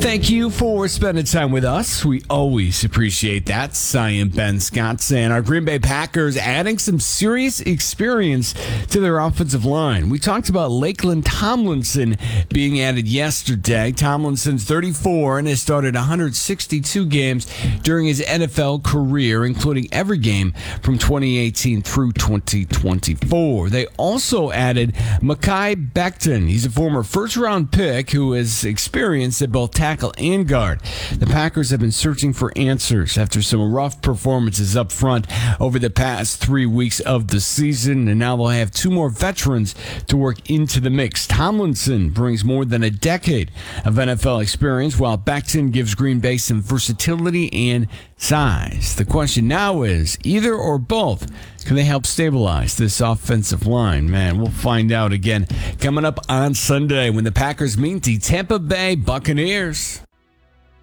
Thank you for spending time with us. We always appreciate that. I am Ben Scott saying our Green Bay Packers adding some serious experience to their offensive line. We talked about Lakeland Tomlinson being added yesterday. Tomlinson's 34 and has started 162 games during his NFL career, including every game from 2018 through 2024. They also added Mekhi Becton. He's a former first-round pick who has experience at both tackle and guard. The Packers have been searching for answers after some rough performances up front over the past 3 weeks of the season, and now they'll have two more veterans to work into the mix. Tomlinson brings more than a decade of NFL experience, while Becton gives Green Bay some versatility and size. The question now is, either or both, can they help stabilize this offensive line? Man, we'll find out again coming up on Sunday when the Packers meet the Tampa Bay Buccaneers.